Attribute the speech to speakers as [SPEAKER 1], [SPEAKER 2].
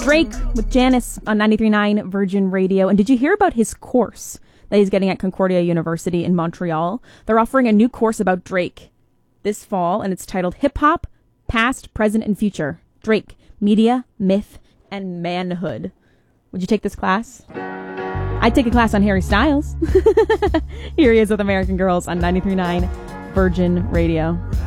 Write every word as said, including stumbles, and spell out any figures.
[SPEAKER 1] Drake with Janice on ninety-three point nine Virgin Radio. And did you hear about his course that he's getting at Concordia University in Montreal? They're offering a new course about Drake this fall, and it's titled Hip Hop, Past, Present, and Future. Drake, Media, Myth, and Manhood. Would you take this class? I'd take a class on Harry Styles. Here he is with American Girls on ninety-three point nine Virgin Radio.